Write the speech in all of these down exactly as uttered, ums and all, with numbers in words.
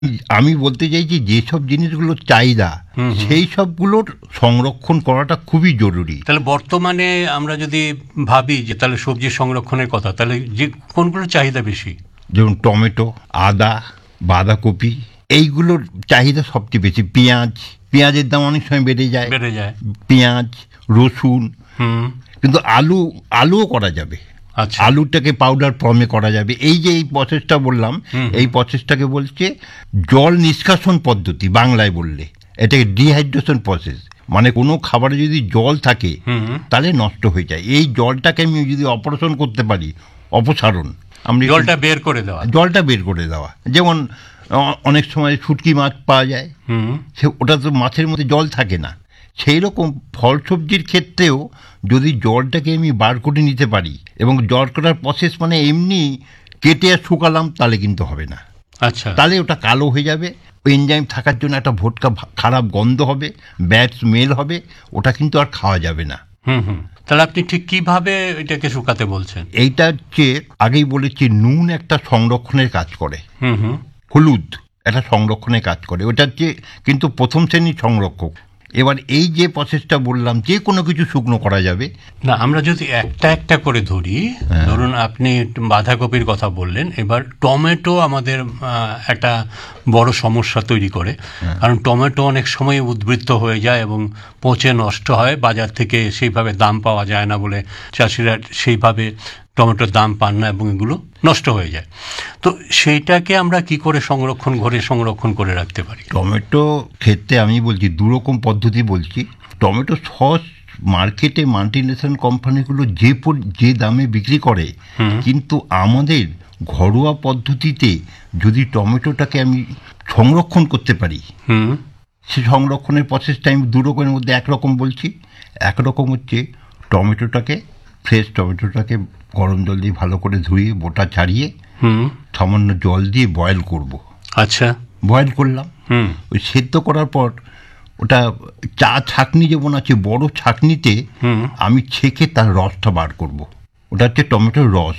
আমি বলতে চাইছি যেসব জিনিসগুলোর চাহিদা সেই সবগুলোর সংরক্ষণ করাটা খুবই জরুরি। তাহলে বর্তমানে আমরা যদি ভাবি যে তাহলে সবজি সংরক্ষণের কথা, তাহলে যে কোনগুলোর চাহিদা বেশি? যেমন টমেটো, আদা, বাঁধাকপি, এইগুলোর চাহিদা সবচেয়ে বেশি। পেঁয়াজ, পেঁয়াজের দাম অনেক সময় বেড়ে যায় বেড়ে যায় পেঁয়াজ, রসুন। হুম কিন্তু আলু আলুও করা যাবে। আচ্ছা, আলুটাকে পাউডার ফর্মে করা যাবে। এই যে এই প্রসেসটা বললাম, এই প্রসেসটাকে বলছে জল নিষ্কাশন পদ্ধতি বাংলায় বললে। এটাকে ডিহাইড্রেশন প্রসেস, মানে কোনো খাবারে যদি জল থাকে তাহলে নষ্ট হয়ে যায়। এই জলটাকে আমি যদি অপারেশন করতে পারি, অপসারণ, আমরা জলটা বের করে দেওয়া, জলটা বের করে দেওয়া। যেমন অনেক সময় শুটকি মাছ পাওয়া যায়, সে ওটা তো মাছের মধ্যে জল থাকে না। সেই রকম ফল সবজির ক্ষেত্রেও যদি জলটাকে আমি বার করে নিতে পারি, এবং জল করার প্রসেস মানে এমনি কেটে আর শুকালাম, তাহলে কিন্তু হবে না। আচ্ছা, তাহলে ওটা কালো হয়ে যাবে। ওই এনজাইম থাকার জন্য একটা ভোটকা খারাপ গন্ধ হবে, ব্যাড স্মেল হবে, ওটা কিন্তু আর খাওয়া যাবে না। হুম হুম তাহলে আপনি ঠিক কিভাবে এটাকে শুকাতে বলছেন? এইটা হচ্ছে আগেই বলেছি, নুন একটা সংরক্ষণের কাজ করে, হুম হুম হলুদ একটা সংরক্ষণের কাজ করে, ওটা হচ্ছে কিন্তু প্রথম শ্রেণীর সংরক্ষক। এবার এই যে প্রসেসটা বললাম, যে কোনো কিছু শুকনো করা যাবে না। আমরা যদি একটা একটা করে ধরি, ধরুন আপনি বাঁধাকপির কথা বললেন, এবার টমেটো আমাদের একটা বড় সমস্যা তৈরি করে, কারণ টমেটো অনেক সময় উদ্বৃত্ত হয়ে যায় এবং পচে নষ্ট হয়, বাজার থেকে সেইভাবে দাম পাওয়া যায় না বলে চাষিরা সেইভাবে টমেটোর দাম পান না এবং এগুলো নষ্ট হয়ে যায়। তো সেইটাকে আমরা কি করে সংরক্ষণ ঘরে সংরক্ষণ করে রাখতে পারি? টমেটো ক্ষেত্রে আমি বলছি দুরকম পদ্ধতি বলছি। টমেটো সস মার্কেটে মাল্টিনেশনাল কোম্পানিগুলো যে যে দামে বিক্রি করে, কিন্তু আমাদের ঘরোয়া পদ্ধতিতে যদি টমেটোটাকে আমি সংরক্ষণ করতে পারি, সে সংরক্ষণের প্রসেসটা আমি দু রকমের মধ্যে একরকম বলছি। একরকম হচ্ছে টমেটোটাকে, ফ্রেশ টমেটোটাকে গরম জল দিয়ে ভালো করে ধুয়ে বোটা ছাড়িয়ে সামান্য জল দিয়ে বয়েল করব। আচ্ছা, বয়েল করলাম, ওই সেদ্ধ করার পর ওটা চা ছাঁকনি যেমন আছে, বড় ছাঁকনিতে আমি ছেঁকে তার রসটা বার করব। ওটা হচ্ছে টমেটোর রস।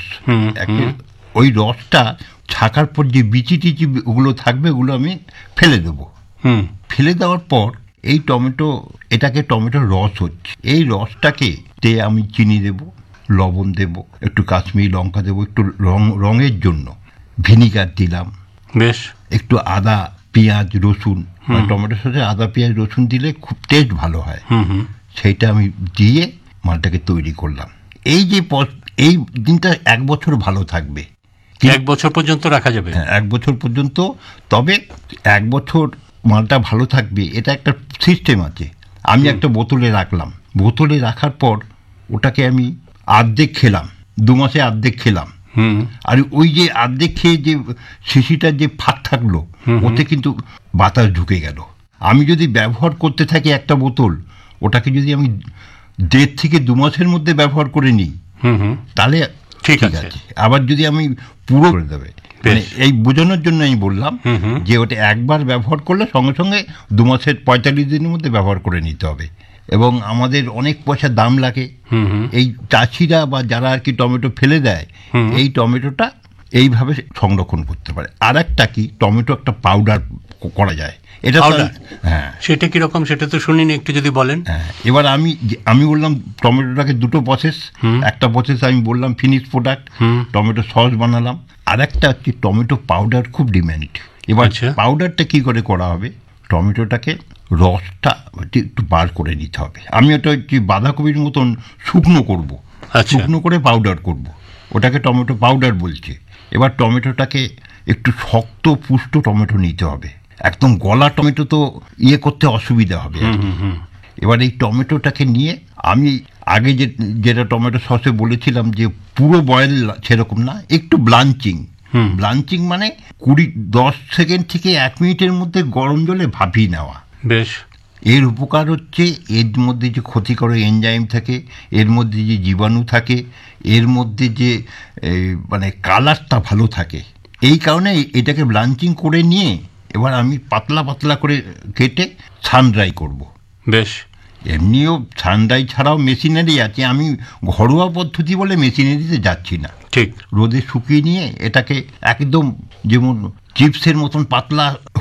ওই রসটা ছাঁকার পর যে বিচি টিচি ওগুলো থাকবে, ওগুলো আমি ফেলে দেবো। ফেলে দেওয়ার পর এই টমেটো, এটাকে টমেটোর রস হচ্ছে, এই রসটাকে তে আমি চিনি দেব, লবণ দেব, একটু কাশ্মীরি লঙ্কা দেবো, একটু রং রঙের জন্য ভিনিগার দিলাম, বেশ একটু আদা, পেঁয়াজ, রসুন, টমেটোর সাথে আদা পেঁয়াজ রসুন দিলে খুব টেস্ট ভালো হয়। সেইটা আমি দিয়ে মালটাকে তৈরি করলাম। এই যে এই দিনটা এক বছর ভালো থাকবে। এক বছর পর্যন্ত রাখা যাবে? হ্যাঁ, এক বছর পর্যন্ত। তবে এক বছর মালটা ভালো থাকবে, এটা একটা সিস্টেম আছে। আমি একটা বোতলে রাখলাম, বোতলে রাখার পর ওটাকে আমি আর্ধেক খেলাম, দু মাসে আর্ধেক খেলাম। আর ওই যে আর্ধেক খেয়ে যে শিশিটার যে ফাঁক থাকলো, ওতে কিন্তু বাতাস ঢুকে গেল। আমি যদি ব্যবহার করতে থাকি একটা বোতল, ওটাকে যদি আমি দেড় থেকে দু মাসের মধ্যে ব্যবহার করে নিই, তাহলে ঠিক আছে। আবার যদি আমি পুরো করে দেবে, এই বোঝানোর জন্য আমি বললাম যে ওটা একবার ব্যবহার করলে সঙ্গে সঙ্গে দু মাসের পঁয়তাল্লিশ দিনের মধ্যে ব্যবহার করে নিতে হবে। এবং আমাদের অনেক পয়সা দাম লাগে। এই চাষিরা বা যারা আর কি টমেটো ফেলে দেয়, এই টমেটোটা এইভাবে সংরক্ষণ করতে পারে। আর একটা কি, টমেটো একটা পাউডার করা যায়। এটা হ্যাঁ, সেটা কিরকম সেটা তো শুনিনি, একটু যদি বলেন। হ্যাঁ, এবার আমি আমি বললাম টমেটোটাকে দুটো প্রসেস। একটা প্রসেস আমি বললাম ফিনিশ প্রোডাক্ট, টমেটো সস বানালাম। আর একটা হচ্ছে টমেটো পাউডার, খুব ডিম্যান্ড। এবার পাউডারটা কি করে করা হবে, টমেটোটাকে রসটা একটু বার করে নিতে হবে। আমি ওটা হচ্ছে বাঁধাকপির মতন শুকনো করব, শুকনো করে পাউডার করব, ওটাকে টমেটো পাউডার বলছে। এবার টমেটোটাকে একটু শক্ত পুষ্ট টমেটো নিতে হবে, একদম গলা টমেটো তো ইয়ে করতে অসুবিধা হবে। এবার এই টমেটোটাকে নিয়ে আমি আগে যে যেটা টমেটো সসে বলেছিলাম যে পুরো বয়েল সেরকম না, একটু ব্লাঞ্চিং। ব্লাঞ্চিং মানে কুড়ি দশ সেকেন্ড থেকে এক মিনিটের মধ্যে গরম জলে ভাপিয়ে নেওয়া। বেশ, এর উপকার হচ্ছে এর মধ্যে যে ক্ষতিকর এনজাইম থাকে, এর মধ্যে যে জীবাণু থাকে, এর মধ্যে যে মানে কালারটা ভালো থাকে। এই কারণে এটাকে ব্লাঞ্চিং করে নিয়ে এবার আমি পাতলা পাতলা করে কেটে সান ড্রাই করব। বেশ, এমনিও ঠান্ডাই ছাড়াও মেশিনারি আছে, আমি ঘরোয়া পদ্ধতি বলে মেশিনারিতে যাচ্ছি না। ঠিক রোদে শুকিয়ে নিয়ে এটাকে একদম যেমন চিপসের মতন পাতলা